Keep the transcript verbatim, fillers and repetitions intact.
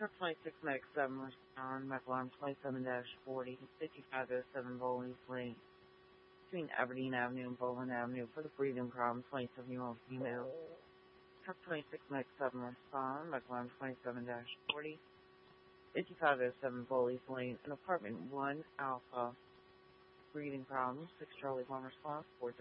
Truck twenty-six Medic seven respond, Medical Arm twenty-seven forty, fifty-five oh seven Bowling Lane, between Aberdeen Avenue and Bowling Avenue for the breathing problem, twenty-seven-year-old female. Truck twenty-six Medic seven respond, Medical Arm twenty-seven forty, fifty-five oh seven Bowling Lane, in apartment one Alpha. Breathing problem, six Charlie one response, four